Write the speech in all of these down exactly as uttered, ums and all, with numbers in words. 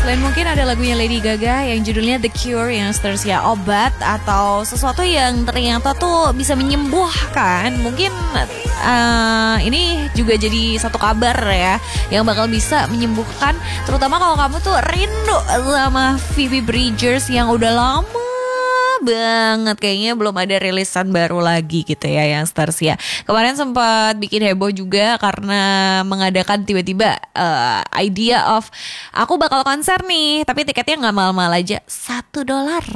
Selain mungkin ada lagunya Lady Gaga yang judulnya The Cure, yang seterusnya obat atau sesuatu yang ternyata tuh bisa menyembuhkan. Mungkin uh, ini juga jadi satu kabar ya yang bakal bisa menyembuhkan, terutama kalau kamu tuh rindu sama Phoebe Bridgers yang udah lama banget kayaknya belum ada rilisan baru lagi gitu ya yang stars ya. Kemarin sempat bikin heboh juga karena mengadakan tiba-tiba uh, idea of aku bakal konser nih, tapi tiketnya nggak mahal-mahal aja, satu dolar.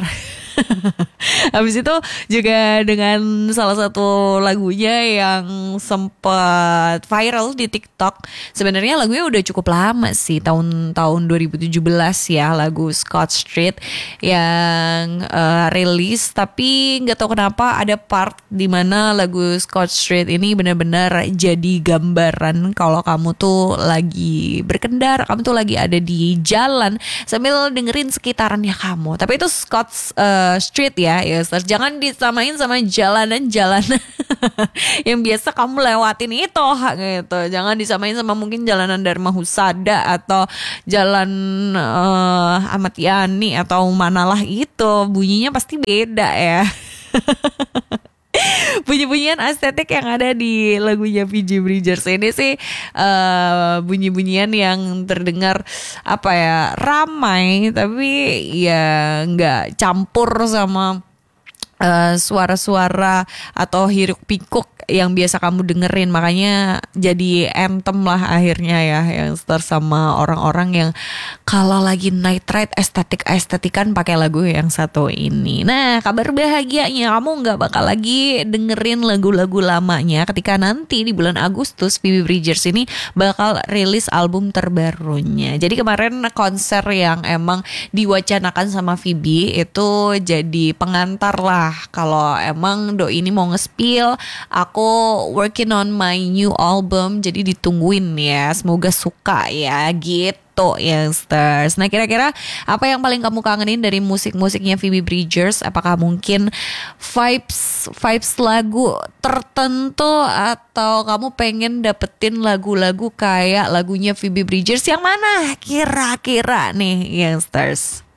Habis itu juga dengan salah satu lagunya yang sempat viral di TikTok. Sebenarnya lagunya udah cukup lama sih, tahun-tahun dua ribu tujuh belas ya, lagu Scott Street yang uh, rilis. Tapi nggak tahu kenapa ada part di mana lagu Scott Street ini benar-benar jadi gambaran kalau kamu tuh lagi berkendara, kamu tuh lagi ada di jalan sambil dengerin sekitarannya kamu. Tapi itu Scott uh, Street ya, ya jangan disamain sama jalanan-jalanan yang biasa kamu lewatin itu gitu. Jangan disamain sama mungkin jalanan Dharma Husada atau jalan uh, Ahmad Yani atau manalah itu, bunyinya pasti beda ya. Bunyi-bunyian estetik yang ada di lagunya Phoebe Bridgers ini sih uh, bunyi-bunyian yang terdengar apa ya, ramai tapi ya nggak campur sama uh, suara-suara atau hiruk pikuk yang biasa kamu dengerin. Makanya jadi anthem lah akhirnya ya, yang start sama orang-orang yang kalau lagi night ride estetik-estetikan pakai lagu yang satu ini. Nah, kabar bahagianya kamu gak bakal lagi dengerin lagu-lagu lamanya ketika nanti di bulan Agustus Phoebe Bridgers ini bakal rilis album terbarunya. Jadi kemarin konser yang emang diwacanakan sama Phoebe itu jadi pengantar lah kalau emang doi ini mau nge-spill aku working on my new album, jadi ditungguin ya, semoga suka ya gitu youngsters. Nah, kira-kira apa yang paling kamu kangenin dari musik-musiknya Phoebe Bridgers? Apakah mungkin vibes vibes lagu tertentu atau kamu pengen dapetin lagu-lagu kayak lagunya Phoebe Bridgers yang mana kira-kira nih youngsters?